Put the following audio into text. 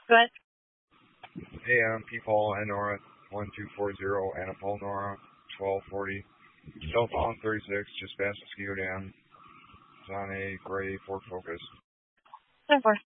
Go ahead. Hey, P-Paul, Nora 1240, Anna Paul Nora 1240. Southbound 36, just past the Ski Dam. It's on a gray Ford Focus. 10-4.